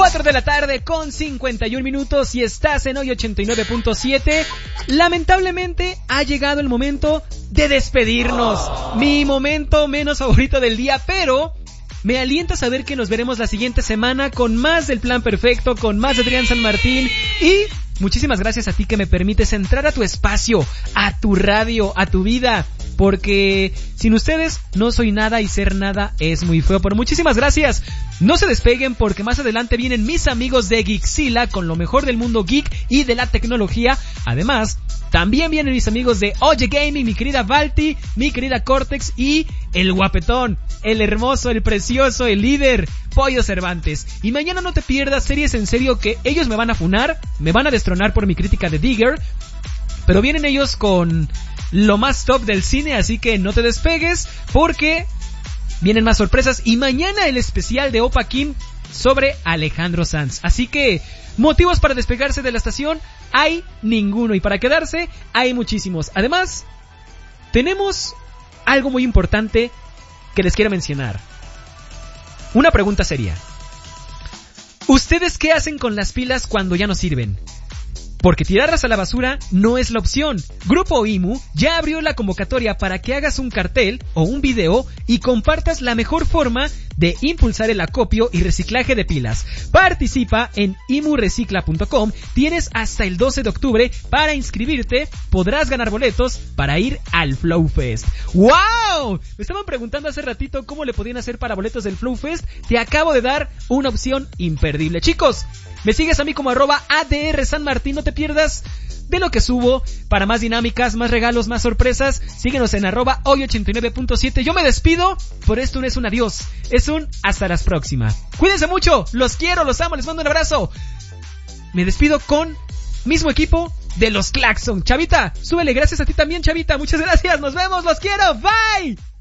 4 de la tarde con 51 minutos y estás en Hoy 89.7. Lamentablemente ha llegado el momento de despedirnos. Mi momento menos favorito del día, pero me alienta saber que nos veremos la siguiente semana con más del Plan Perfecto, con más de Adrián San Martín y muchísimas gracias a ti que me permites entrar a tu espacio, a tu radio, a tu vida, porque sin ustedes no soy nada y ser nada es muy feo. Pero muchísimas gracias. No se despeguen porque más adelante vienen mis amigos de Geekzilla con lo mejor del mundo geek y de la tecnología. Además, también vienen mis amigos de Oye Gaming, mi querida Balti, mi querida Cortex y el guapetón, el hermoso, el precioso, el líder, Pollo Cervantes. Y mañana no te pierdas Series en Serio, que ellos me van a funar, me van a destronar por mi crítica de Digger, pero vienen ellos con lo más top del cine, así que no te despegues porque vienen más sorpresas. Y mañana el especial de Opa Kim sobre Alejandro Sanz. Así que motivos para despegarse de la estación hay ninguno y para quedarse hay muchísimos. Además, tenemos algo muy importante que les quiero mencionar. Una pregunta seria: ¿ustedes qué hacen con las pilas cuando ya no sirven? Porque tirarlas a la basura no es la opción. Grupo IMU ya abrió la convocatoria para que hagas un cartel o un video y compartas la mejor forma de impulsar el acopio y reciclaje de pilas. Participa en imurecicla.com. Tienes hasta el 12 de octubre para inscribirte. Podrás ganar boletos para ir al Flow Fest. ¡Wow! Me estaban preguntando hace ratito cómo le podían hacer para boletos del Flow Fest. Te acabo de dar una opción imperdible. Chicos, me sigues a mí como @ADR San Martín. No te pierdas de lo que subo. Para más dinámicas, más regalos, más sorpresas, síguenos en @hoy89.7. Yo me despido, por esto no es un adiós, es un hasta la próxima. Cuídense mucho, los quiero, los amo, les mando un abrazo. Me despido con mismo equipo de los Claxon. Chavita, súbele, gracias a ti también, Chavita, muchas gracias, nos vemos, los quiero, bye.